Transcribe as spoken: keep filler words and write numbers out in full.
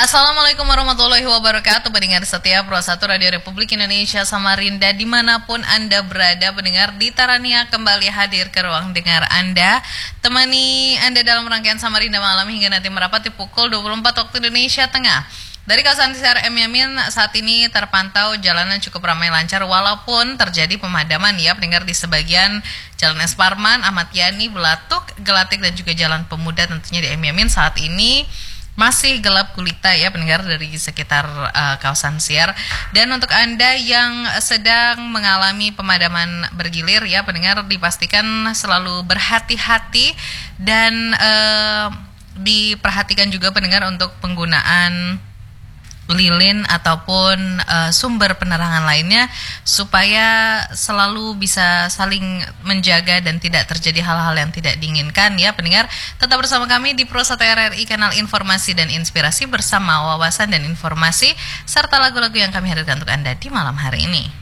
Assalamualaikum warahmatullahi wabarakatuh. Pendengar setia Pro satu Radio Republik Indonesia Samarinda, dimanapun Anda berada, pendengar di Tarania kembali hadir ke ruang dengar Anda, temani Anda dalam rangkaian Samarinda Malam hingga nanti merapat di pukul dua puluh empat waktu Indonesia Tengah. Dari kawasan Siar M Yamin saat ini terpantau jalanan cukup ramai lancar walaupun terjadi pemadaman ya pendengar di sebagian Jalan Es Parman, Ahmad Yani, Belatuk, Gelatik dan juga Jalan Pemuda tentunya di M Yamin saat ini masih gelap gulita ya pendengar dari sekitar uh, kawasan Siar. Dan untuk Anda yang sedang mengalami pemadaman bergilir ya pendengar, dipastikan selalu berhati-hati dan uh, diperhatikan juga pendengar untuk penggunaan lilin ataupun uh, sumber penerangan lainnya supaya selalu bisa saling menjaga dan tidak terjadi hal-hal yang tidak diinginkan ya pendengar. Tetap bersama kami di Pro satu R R I, kanal informasi dan inspirasi bersama wawasan dan informasi serta lagu-lagu yang kami hadirkan untuk Anda di malam hari ini.